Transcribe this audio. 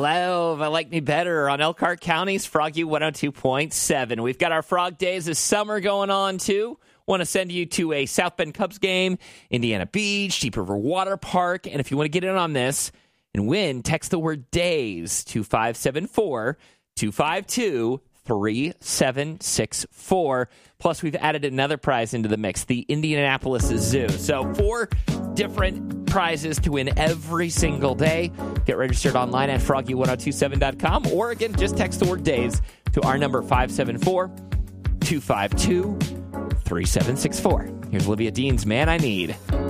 Love, I Like Me Better on Elkhart County's Froggy 102.7. We've got our Frog Days of Summer going on, too. Want to send you to a South Bend Cubs game, Indiana Beach, Deep River Water Park. And if you want to get in on this and win, text the word DAYS to 574-252-3764. Plus, we've added another prize into the mix, the Indianapolis Zoo. So 4 different prizes to win every single day. Get registered online at froggy1027.com. Or, again, just text the word DAYS to our number 574-252-3764. Here's Olivia Dean's Man I Need.